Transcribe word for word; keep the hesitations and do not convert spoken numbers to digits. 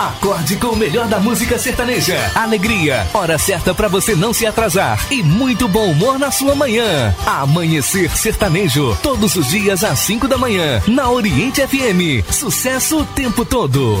Acorde com o melhor da música sertaneja. Alegria, hora certa pra você não se atrasar e muito bom humor na sua manhã. Amanhecer Sertanejo, todos os dias às cinco da manhã, na Oriente F M. Sucesso o tempo todo.